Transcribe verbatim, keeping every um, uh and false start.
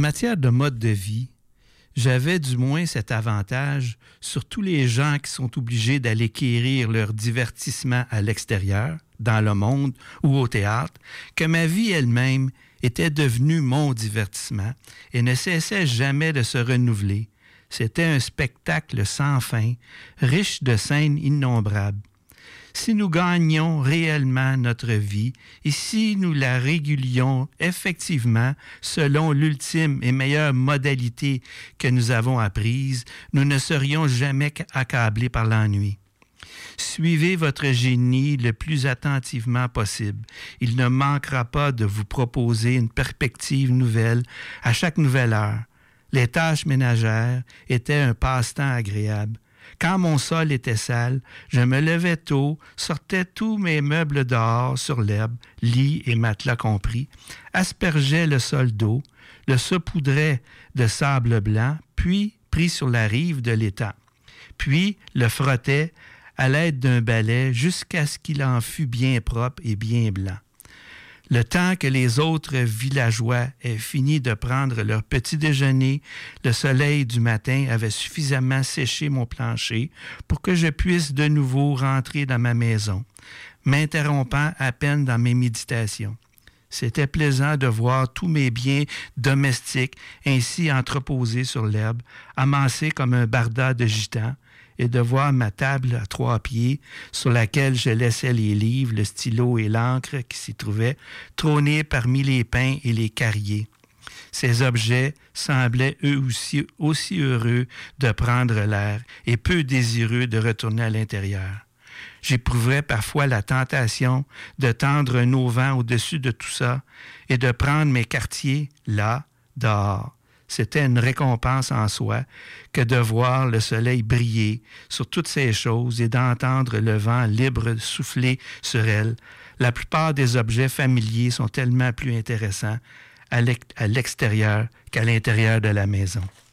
matière de mode de vie, j'avais du moins cet avantage sur tous les gens qui sont obligés d'aller quérir leur divertissement à l'extérieur, dans le monde ou au théâtre, que ma vie elle-même était devenue mon divertissement et ne cessait jamais de se renouveler. C'était un spectacle sans fin, riche de scènes innombrables. Si nous gagnions réellement notre vie et si nous la régulions effectivement selon l'ultime et meilleure modalité que nous avons apprise, nous ne serions jamais accablés par l'ennui. Suivez votre génie le plus attentivement possible. Il ne manquera pas de vous proposer une perspective nouvelle à chaque nouvelle heure. Les tâches ménagères étaient un passe-temps agréable. Quand mon sol était sale, je me levais tôt, sortais tous mes meubles dehors sur l'herbe, lit et matelas compris, aspergeais le sol d'eau, le saupoudrais de sable blanc, puis pris sur la rive de l'étang. Puis le frottais à l'aide d'un balai jusqu'à ce qu'il en fût bien propre et bien blanc. Le temps que les autres villageois aient fini de prendre leur petit déjeuner, le soleil du matin avait suffisamment séché mon plancher pour que je puisse de nouveau rentrer dans ma maison, m'interrompant à peine dans mes méditations. C'était plaisant de voir tous mes biens domestiques ainsi entreposés sur l'herbe, amassés comme un barda de gitans, et de voir ma table à trois pieds, sur laquelle je laissais les livres, le stylo et l'encre qui s'y trouvaient, trôner parmi les pins et les carriers. Ces objets semblaient eux aussi, aussi heureux de prendre l'air et peu désireux de retourner à l'intérieur. J'éprouverais parfois la tentation de tendre un auvent au-dessus de tout ça et de prendre mes quartiers là, dehors. C'était une récompense en soi que de voir le soleil briller sur toutes ces choses et d'entendre le vent libre souffler sur elles. La plupart des objets familiers sont tellement plus intéressants à l'extérieur qu'à l'intérieur de la maison.